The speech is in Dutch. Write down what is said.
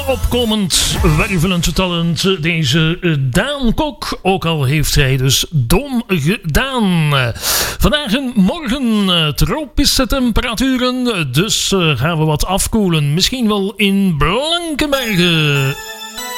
opkomend wervelend talent, deze Daan Kok. Ook al heeft hij dus dom gedaan. Vandaag en morgen tropische temperaturen, dus gaan we wat afkoelen. Misschien wel in Blankenbergen.